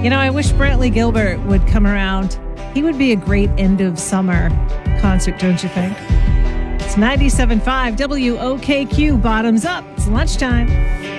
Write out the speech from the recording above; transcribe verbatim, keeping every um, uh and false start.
You know, I wish Brantley Gilbert would come around. He would be a great end of summer concert, don't you think? It's ninety-seven point five W O K Q, Bottoms Up. It's lunchtime.